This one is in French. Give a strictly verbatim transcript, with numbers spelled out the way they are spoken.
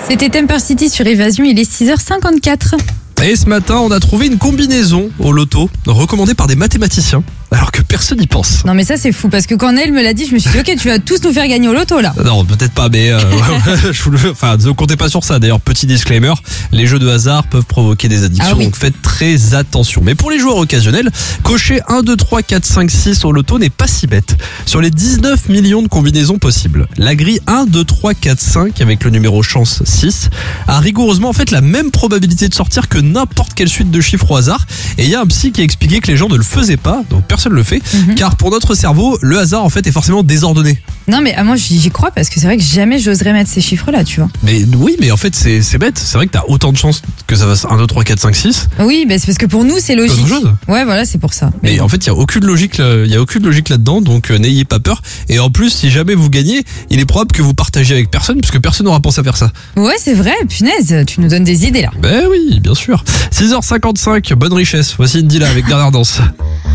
C'était Temper City sur Évasion, il est six heures cinquante-quatre. Et ce matin, on a trouvé une combinaison au loto recommandée par des mathématiciens, alors que personne n'y pense. Non mais ça c'est fou, parce que quand Nel me l'a dit, je me suis dit ok, tu vas tous nous faire gagner au loto là. Non, peut-être pas, mais euh, je vous le- enfin, ne comptez pas sur ça. D'ailleurs, petit disclaimer, les jeux de hasard peuvent provoquer des addictions, Ah oui. donc faites très attention. Mais pour les joueurs occasionnels, cocher un, deux, trois, quatre, cinq, six au loto n'est pas si bête. Sur les dix-neuf millions de combinaisons possibles, la grille un, deux, trois, quatre, cinq avec le numéro chance six a rigoureusement en fait la même probabilité de sortir que n'importe quelle suite de chiffres au hasard. Et il y a un psy qui a expliqué que les gens ne le faisaient pas, donc personne ne le fait, Mhm. car pour notre cerveau, le hasard en fait est forcément désordonné. Non mais ah, moi j'y j'y crois, parce que c'est vrai que jamais j'oserais mettre ces chiffres là, tu vois. Mais oui, mais en fait c'est c'est bête. C'est vrai que t'as autant de chances que ça fasse un, deux, trois, quatre, cinq, six. Oui, bah, c'est parce que pour nous c'est logique. Autre chose. Ouais voilà, c'est pour ça. Mais en fait, il y a aucune logique, là- il y a aucune logique là-dedans, donc euh, n'ayez pas peur. Et en plus, si jamais vous gagnez, il est probable que vous partagiez avec personne, puisque personne n'aura pensé à faire ça. Ouais c'est vrai, punaise, tu nous donnes des idées là. Ben oui, bien sûr. six heures cinquante-cinq, bonne richesse. Voici Indila avec Dernière Danse.